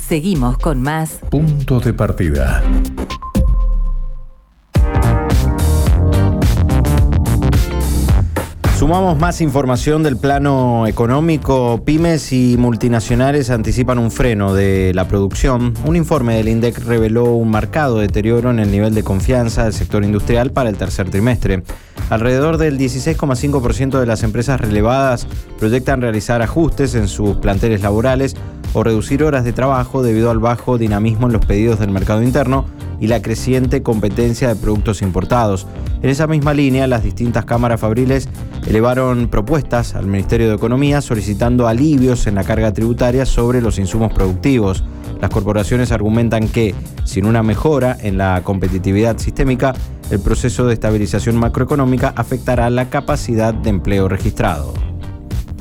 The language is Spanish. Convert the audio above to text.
Seguimos con más Punto de Partida. Sumamos más información del plano económico. Pymes y multinacionales anticipan un freno de la producción. Un informe del INDEC reveló un marcado deterioro en el nivel de confianza del sector industrial para el tercer trimestre. Alrededor del 16,5% de las empresas relevadas proyectan realizar ajustes en sus planteles laborales o reducir horas de trabajo debido al bajo dinamismo en los pedidos del mercado interno y la creciente competencia de productos importados. En esa misma línea, las distintas cámaras fabriles elevaron propuestas al Ministerio de Economía solicitando alivios en la carga tributaria sobre los insumos productivos. Las corporaciones argumentan que, sin una mejora en la competitividad sistémica, el proceso de estabilización macroeconómica afectará la capacidad de empleo registrado.